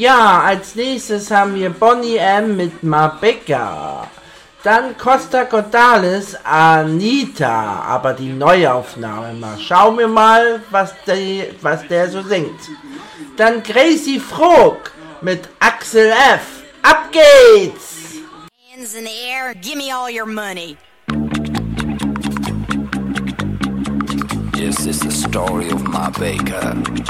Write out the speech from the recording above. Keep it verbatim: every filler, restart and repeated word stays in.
Ja, als nächstes haben wir Boney M. mit Mabeka. Dann Costa Cordalis, Anita, aber die Neuaufnahme. Mal schauen wir mal, was, die, was der so singt. Dann Gracie Frog mit Axel F. Ab geht's! Hands in the air, give me all your money. This is the story of Mabeka.